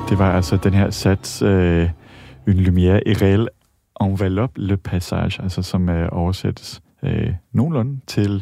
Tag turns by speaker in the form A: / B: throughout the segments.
A: Det var altså den her sats, une lumière irréelle enveloppe le passage, altså som oversættes nogenlunde til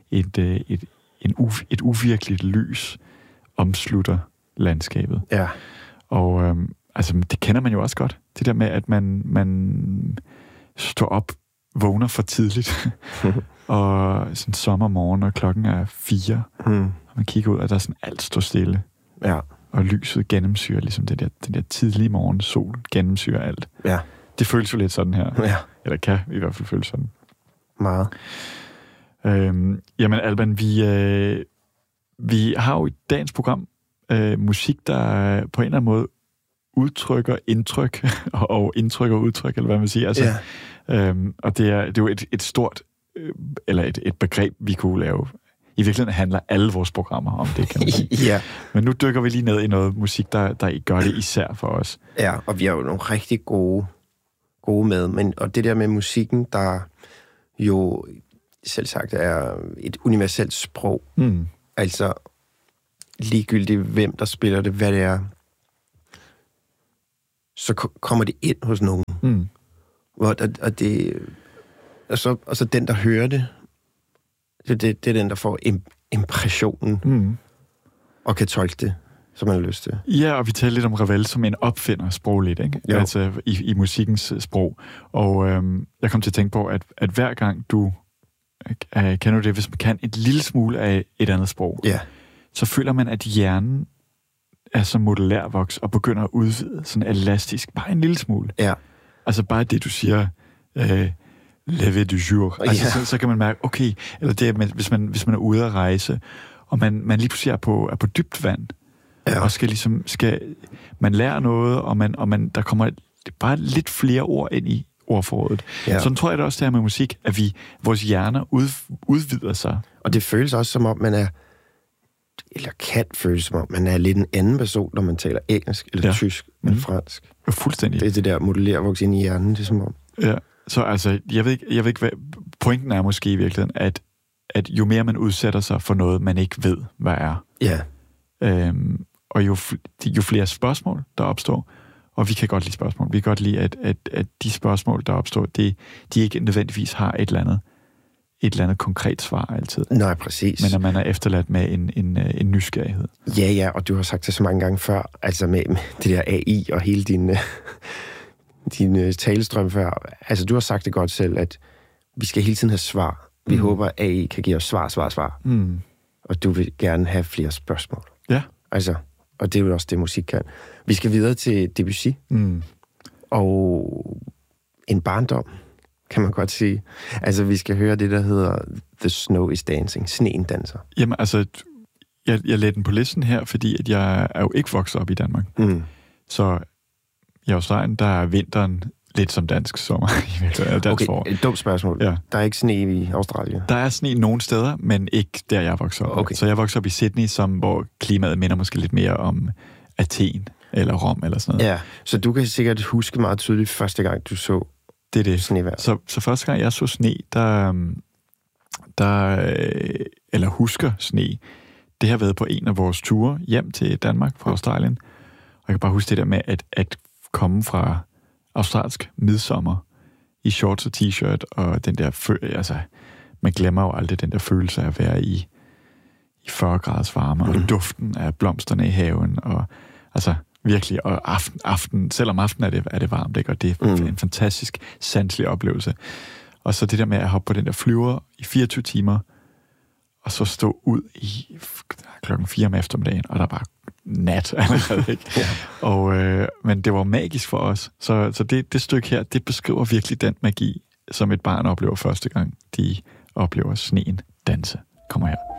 A: et uvirkeligt lys omslutter landskabet.
B: Ja.
A: Og altså, det kender man jo også godt. Det der med, at man står op, vågner for tidligt, og sådan sommermorgen, og klokken er 4, og man kigger ud, og der er sådan alt står stille.
B: Ja.
A: Og lyset gennemsyrer, ligesom den der tidlige morgen, sol gennemsyrer alt.
B: Ja.
A: Det føles jo lidt sådan her.
B: Ja.
A: Eller kan i hvert fald føles sådan.
B: Meget.
A: Jamen, Alban, vi har jo i dagens program musik, der på en eller anden måde udtrykker indtryk, og indtryk og udtryk, eller hvad man siger. Altså, og det er jo et stort, eller et begreb, vi kunne lave. I virkeligheden handler alle vores programmer om det, kan man sige.
B: Ja.
A: Men nu dykker vi lige ned i noget musik, der gør det især for os.
B: Ja, og vi har jo nogle rigtig gode med. Og det der med musikken, der jo selv sagt er et universelt sprog. Altså ligegyldigt hvem der spiller det, hvad det er, så kommer det ind hos nogen. Og så den, der hører det, det er den, der får impressionen og kan tolke det, som man har lyst til.
A: Ja, og vi taler lidt om Ravel som en opfinder sprogligt, ikke?
B: Jo.
A: Altså i musikkens sprog. Og jeg kom til at tænke på, at hver gang du kan du det, hvis man kan et lille smule af et andet sprog, så føler man, at hjernen er som modulærvoks og begynder at udvide sådan elastisk, bare en lille smule.
B: Ja.
A: Altså bare det, du siger, lever du jour. Altså så kan man mærke, okay, eller det, hvis man er ude at rejse, og man lige pludselig er på dybt vand, og skal man lære noget, og der kommer bare lidt flere ord ind i ordforrådet. Ja. Sådan tror jeg det også, det her med musik, at vores hjerner udvider sig.
B: Og det føles også, som om man er, eller kan føles, som om man er lidt en anden person, når man taler engelsk, eller tysk, eller fransk.
A: Fuldstændig.
B: Det er det der modulervoks ind i hjernen, det er som om.
A: Ja, så altså, jeg ved ikke hvad pointen er måske i virkeligheden, at jo mere man udsætter sig for noget, man ikke ved, hvad er.
B: Ja.
A: Og jo flere spørgsmål, der opstår, og vi kan godt lide spørgsmål. Vi kan godt lide, at de spørgsmål, der opstår, de ikke nødvendigvis har et eller andet konkret svar altid.
B: Nej, præcis.
A: Men at man er efterladt med en nysgerrighed.
B: Ja, og du har sagt det så mange gange før, altså med det der AI og hele din talestrøm før. Altså, du har sagt det godt selv, at vi skal hele tiden have svar. Vi håber, at AI kan give os svar. Og du vil gerne have flere spørgsmål.
A: Ja.
B: Altså, og det er jo også det, musik kan. Vi skal videre til Debussy. Og en barndom, kan man godt sige. Altså, vi skal høre det, der hedder The Snow is Dancing. Sneen danser.
A: Jamen, altså, jeg lagde den på listen her, fordi at jeg er jo ikke vokset op i Danmark. Så i Australien, der er vinteren lidt som dansk sommer.
B: Okay, et dumt spørgsmål. Ja. Der er ikke sne i Australien?
A: Der er sne nogle steder, men ikke der, jeg voksede op.
B: Okay.
A: Så jeg voksede op i Sydney, hvor klimaet minder måske lidt mere om Athen eller Rom eller sådan noget.
B: Ja, så du kan sikkert huske meget tydeligt første gang, du så snevejr.
A: Så første gang, jeg så sne, eller husker sne, det har været på en af vores ture hjem til Danmark fra Australien. Og jeg kan bare huske det der med at komme fra australsk midsommer i shorts og t-shirt, og den der man glemmer jo aldrig den der følelse af at være i 40 graders varme, og duften af blomsterne i haven, og altså virkelig, og aften, selvom aften er det varmt, ikke? Og det er en fantastisk sanselig oplevelse. Og så det der med at hoppe på den der flyver i 24 timer, og så stå ud i klokken 4 om eftermiddagen, og der er bare nat allerede, ikke? Og, men det var magisk for os. Så det stykke her, det beskriver virkelig den magi, som et barn oplever første gang, de oplever sneen danse. Kommer her.